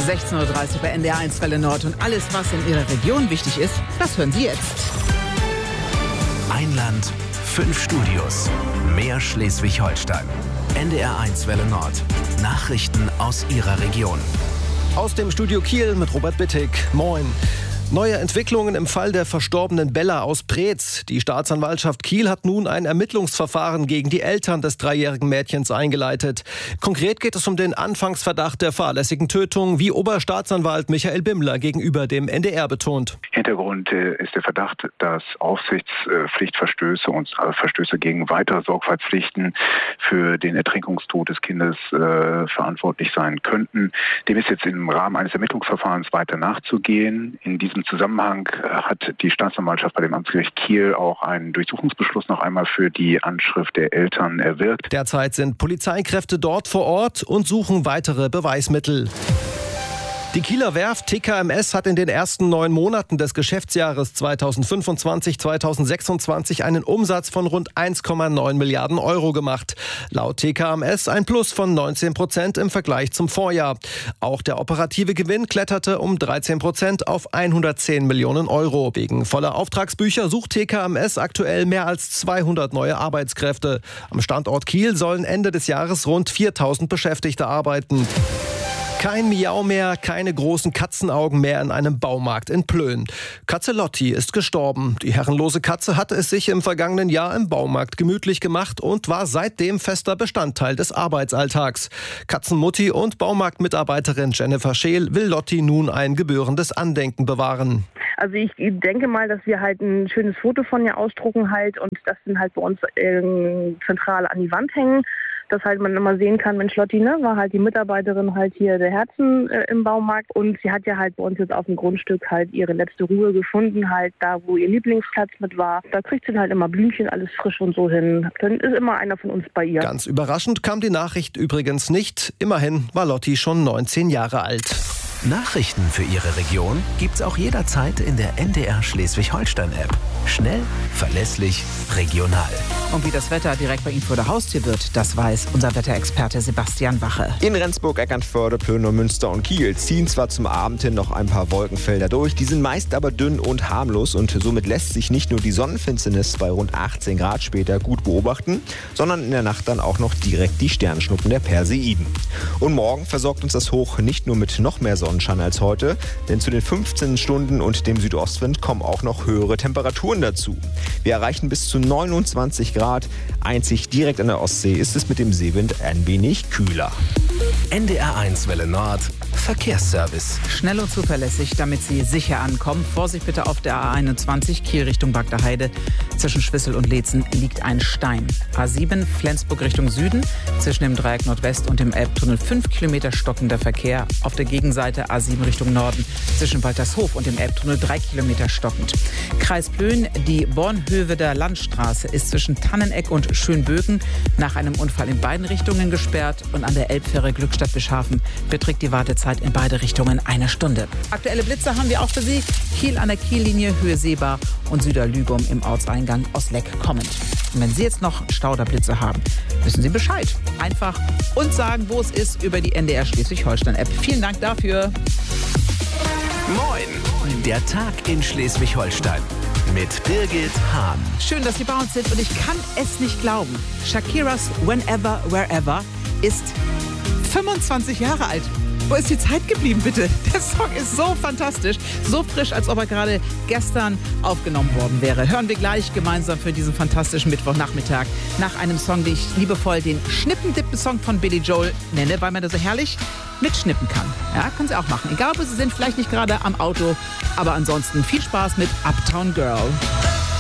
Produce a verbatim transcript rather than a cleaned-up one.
sechzehn Uhr dreißig bei N D R eins Welle Nord. Und alles, was in Ihrer Region wichtig ist, das hören Sie jetzt. Ein Land, fünf Studios. Mehr Schleswig-Holstein. N D R eins Welle Nord. Nachrichten aus Ihrer Region. Aus dem Studio Kiel mit Robert Bittig. Moin. Neue Entwicklungen im Fall der verstorbenen Bella aus Preetz. Die Staatsanwaltschaft Kiel hat nun ein Ermittlungsverfahren gegen die Eltern des dreijährigen Mädchens eingeleitet. Konkret geht es um den Anfangsverdacht der fahrlässigen Tötung, wie Oberstaatsanwalt Michael Bimmler gegenüber dem N D R betont. Hintergrund ist der Verdacht, dass Aufsichtspflichtverstöße und Verstöße gegen weitere Sorgfaltspflichten für den Ertrinkungstod des Kindes äh, verantwortlich sein könnten. Dem ist jetzt im Rahmen eines Ermittlungsverfahrens weiter nachzugehen. In diesem Zusammenhang hat die Staatsanwaltschaft bei dem Amtsgericht Kiel auch einen Durchsuchungsbeschluss noch einmal für die Anschrift der Eltern erwirkt. Derzeit sind Polizeikräfte dort vor Ort und suchen weitere Beweismittel. Die Kieler Werft T K M S hat in den ersten neun Monaten des Geschäftsjahres zweitausendfünfundzwanzig zweitausendsechsundzwanzig einen Umsatz von rund eins Komma neun Milliarden Euro gemacht. Laut T K M S ein Plus von neunzehn Prozent im Vergleich zum Vorjahr. Auch der operative Gewinn kletterte um dreizehn Prozent auf hundertzehn Millionen Euro. Wegen voller Auftragsbücher sucht T K M S aktuell mehr als zweihundert neue Arbeitskräfte. Am Standort Kiel sollen Ende des Jahres rund viertausend Beschäftigte arbeiten. Kein Miau mehr, keine großen Katzenaugen mehr in einem Baumarkt in Plön. Katze Lotti ist gestorben. Die herrenlose Katze hatte es sich im vergangenen Jahr im Baumarkt gemütlich gemacht und war seitdem fester Bestandteil des Arbeitsalltags. Katzenmutti und Baumarktmitarbeiterin Jennifer Scheel will Lotti nun ein gebührendes Andenken bewahren. Also ich denke mal, dass wir halt ein schönes Foto von ihr ausdrucken halt und das dann halt bei uns äh, zentral an die Wand hängen. Dass halt man immer sehen kann, Mensch, Lotti, ne, war halt die Mitarbeiterin halt hier der Herzen äh, im Baumarkt und sie hat ja halt bei uns jetzt auf dem Grundstück halt ihre letzte Ruhe gefunden, halt da, wo ihr Lieblingsplatz mit war. Da kriegt sie halt immer Blümchen, alles frisch und so hin. Dann ist immer einer von uns bei ihr. Ganz überraschend kam die Nachricht übrigens nicht. Immerhin war Lotti schon neunzehn Jahre alt. Nachrichten für Ihre Region gibt's auch jederzeit in der N D R Schleswig-Holstein-App. Schnell, verlässlich, regional. Und wie das Wetter direkt bei Ihnen vor der Haustür wird, das weiß unser Wetterexperte Sebastian Wache. In Rendsburg, Eckernförde, Plön, Münster und Kiel ziehen zwar zum Abend hin noch ein paar Wolkenfelder durch, die sind meist aber dünn und harmlos und somit lässt sich nicht nur die Sonnenfinsternis bei rund achtzehn Grad später gut beobachten, sondern in der Nacht dann auch noch direkt die Sternschnuppen der Perseiden. Und morgen versorgt uns das Hoch nicht nur mit noch mehr Sonnenschein als heute, denn zu den fünfzehn Stunden und dem Südostwind kommen auch noch höhere Temperaturen dazu. Wir erreichen bis zu neunundzwanzig Grad. Einzig direkt an der Ostsee ist es mit dem Seewind ein wenig kühler. N D R eins Welle Nord. Verkehrsservice. Schnell und zuverlässig, damit Sie sicher ankommen. Vorsicht bitte auf der A einundzwanzig, Kiel Richtung Bagdaheide. Zwischen Schwissel und Leetzen liegt ein Stein. A sieben, Flensburg Richtung Süden. Zwischen dem Dreieck Nordwest und dem Elbtunnel fünf Kilometer stockender Verkehr. Auf der Gegenseite A sieben Richtung Norden. Zwischen Waltershof und dem Elbtunnel drei Kilometer stockend. Kreis Plön, die Bornhöveder Landstraße ist zwischen Tanneneck und Schönböken nach einem Unfall in beiden Richtungen gesperrt. Und an der Elbfähre Glückstadt-Bischhafen beträgt die Wartezeit in beide Richtungen eine Stunde. Aktuelle Blitze haben wir auch für Sie. Kiel an der Kiellinie, Höhe Seebar und Süderlügum im Ortseingang Osleck kommend. Und wenn Sie jetzt noch Stauderblitze haben, wissen Sie Bescheid. Einfach uns sagen, wo es ist, über die N D R Schleswig-Holstein-App. Vielen Dank dafür. Moin, der Tag in Schleswig-Holstein mit Birgit Hahn. Schön, dass Sie bei uns sind und ich kann es nicht glauben. Shakiras Whenever, Wherever ist fünfundzwanzig Jahre alt. Wo ist die Zeit geblieben, bitte? Der Song ist so fantastisch, so frisch, als ob er gerade gestern aufgenommen worden wäre. Hören wir gleich gemeinsam für diesen fantastischen Mittwochnachmittag nach einem Song, den ich liebevoll den Schnippendippen-Song von Billy Joel nenne, weil man da so herrlich mitschnippen kann. Ja, können Sie auch machen. Egal, wo Sie sind, vielleicht nicht gerade am Auto, aber ansonsten viel Spaß mit Uptown Girl.